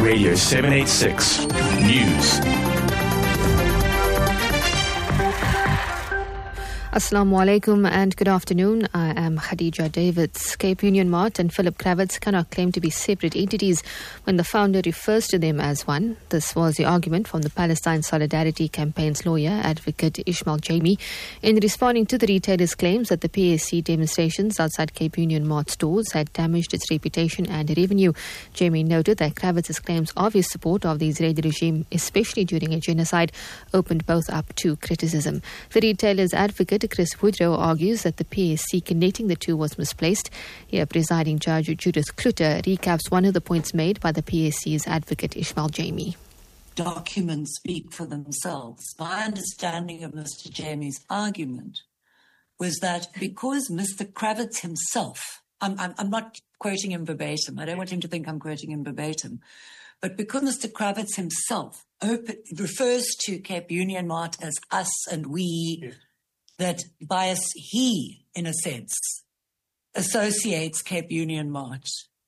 Radio 786 News. Assalamu alaikum and good afternoon. I am Khadija Davids. Cape Union Mart and Philip Kravitz cannot claim to be separate entities when the founder refers to them as one. This was the argument from the Palestine Solidarity Campaign's lawyer, Advocate Ismail Jamie, in responding to the retailer's claims that the PSC demonstrations outside Cape Union Mart stores had damaged its reputation and revenue. Jamie noted that Kravitz's claims of his support of the Israeli regime, especially during a genocide, opened both up to criticism. The retailer's advocate, Chris Woodrow, argues that the PSC connecting the two was misplaced. Here, presiding judge Judith Kluter recaps one of the points made by the PSC's advocate Ismail Jamie. Documents speak for themselves. My understanding of Mr. Jamie's argument was that because Mr. Kravitz himself, I'm not quoting him verbatim, I don't want him to think I'm quoting him verbatim, but because Mr. Kravitz himself refers to Cape Union Mart as us and we, yes, that bias he, in a sense, associates Cape Union Mart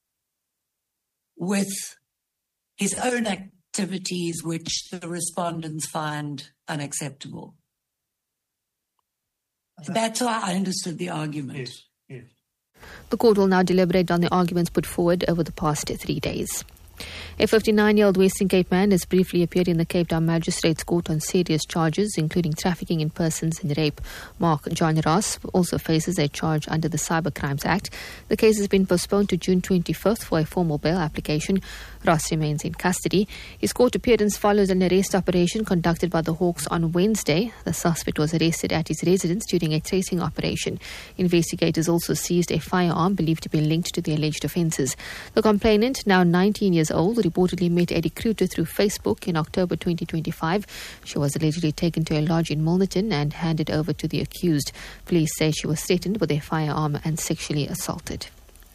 with his own activities, which the respondents find unacceptable. That's how I understood the argument. Yes, yes. The court will now deliberate on the arguments put forward over the past 3 days. A 59-year-old Western Cape man has briefly appeared in the Cape Town Magistrates Court on serious charges, including trafficking in persons and rape. Mark John Ross also faces a charge under the Cyber Crimes Act. The case has been postponed to June 25th for a formal bail application. Ross remains in custody. His court appearance follows an arrest operation conducted by the Hawks on Wednesday. The suspect was arrested at his residence during a tracing operation. Investigators also seized a firearm believed to be linked to the alleged offences. The complainant, now 19 years old, reportedly met a recruiter through Facebook in October 2025. She was allegedly taken to a lodge in Milnerton and handed over to the accused. Police say she was threatened with a firearm and sexually assaulted.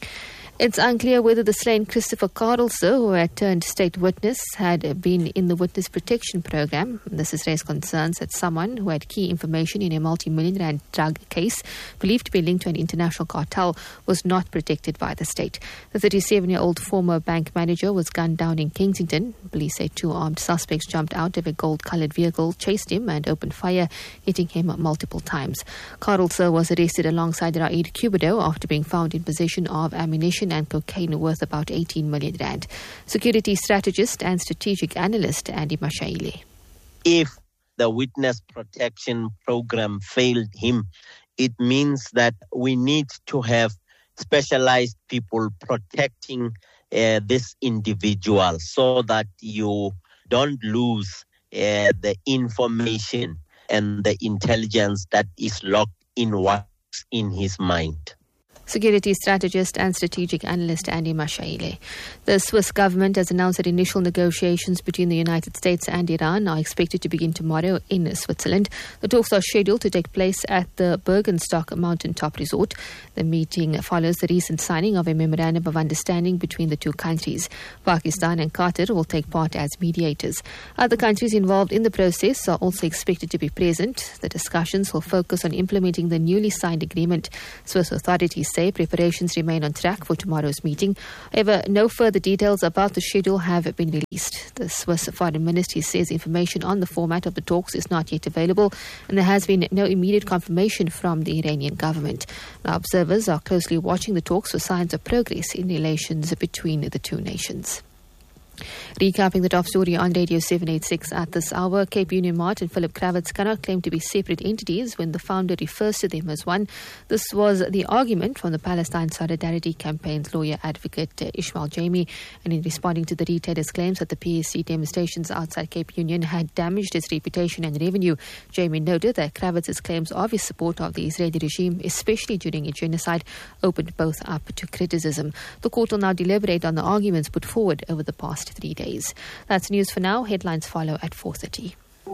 It's unclear whether the slain Christopher Carlse, who had turned state witness, had been in the witness protection program. This has raised concerns that someone who had key information in a multi-million rand drug case, believed to be linked to an international cartel, was not protected by the state. The 37-year-old former bank manager was gunned down in Kensington. Police say two armed suspects jumped out of a gold-coloured vehicle, chased him and opened fire, hitting him multiple times. Carlse was arrested alongside Raid Cubido after being found in possession of ammunition and cocaine worth about 18 million rand. Security strategist and strategic analyst Andy Mashaile. If the witness protection program failed him, it means that we need to have specialized people protecting this individual so that you don't lose the information and the intelligence that is locked in what's in his mind. Security strategist and strategic analyst Andy Mashaile. The Swiss government has announced that initial negotiations between the United States and Iran are expected to begin tomorrow in Switzerland. The talks are scheduled to take place at the Bergenstock mountaintop resort. The meeting follows the recent signing of a memorandum of understanding between the two countries. Pakistan and Qatar will take part as mediators. Other countries involved in the process are also expected to be present. The discussions will focus on implementing the newly signed agreement. Swiss authorities say preparations remain on track for tomorrow's meeting. However, no further details about the schedule have been released. The Swiss Foreign Ministry says information on the format of the talks is not yet available, and there has been no immediate confirmation from the Iranian government. Now, observers are closely watching the talks for signs of progress in relations between the two nations. Recapping the top story on Radio 786 at this hour, Cape Union Mart and Philip Kravitz cannot claim to be separate entities when the founder refers to them as one. This was the argument from the Palestine Solidarity Campaign's lawyer, Advocate Ismail Jamie, and in responding to the retailer's claims that the PSC demonstrations outside Cape Union had damaged its reputation and revenue, Jamie noted that Kravitz's claims of his support of the Israeli regime, especially during a genocide, opened both up to criticism. The court will now deliberate on the arguments put forward over the past 3 days. That's news for now. Headlines follow at 4:30.